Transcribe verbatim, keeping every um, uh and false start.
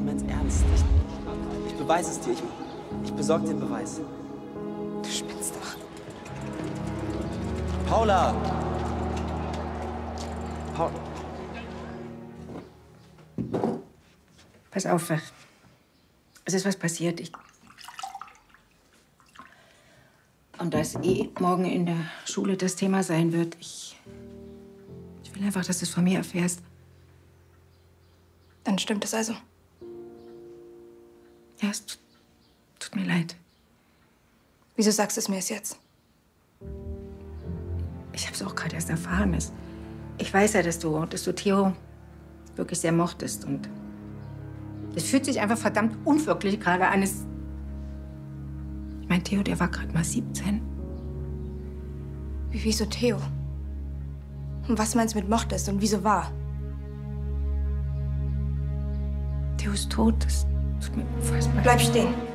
Ich mein's ernst. Ich, ich beweise es dir. Ich, ich besorge den Beweis. Du spinnst doch. Paula! Paul... Pass auf, es ist was passiert. Ich Und da es eh morgen in der Schule das Thema sein wird, ich, ich will einfach, dass du es von mir erfährst. Dann stimmt es also. Ja, es tut, tut mir leid. Wieso sagst du es mir erst jetzt? Ich habe es auch gerade erst erfahren. Es, ich weiß ja, dass du, dass du Theo wirklich sehr mochtest. Und es fühlt sich einfach verdammt unwirklich gerade an. Es, ich meine, Theo, der war gerade mal siebzehn. Wie, wieso Theo? Und was meinst du mit mochtest und wieso war? Theo ist tot. Das tut mir unfassbar. Bleib stehen.